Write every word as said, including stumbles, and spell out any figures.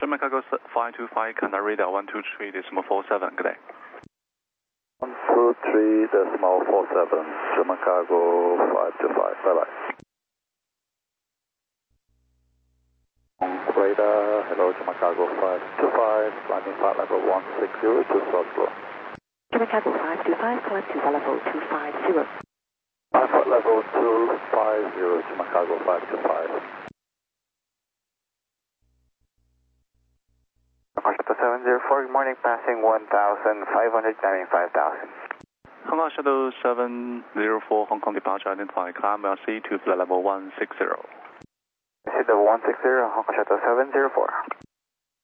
German Cargo five two five, Canada radar one two three decimal four seven, good day. one two three decimal four seven, German Cargo five two five, bye bye. Radar, hello, German Cargo five two five, landing part level one six zero to South Floor. German Cargo five two five, climb to level two five zero. Part level two five zero, German Cargo five two five. seven zero four, good morning, passing one thousand five hundred, climbing five thousand. Hong Kong Shuttle seven zero four, Hong Kong departure identify, climb L C to level one six zero. This is the one six zero, Hong Kong Shuttle seven zero four.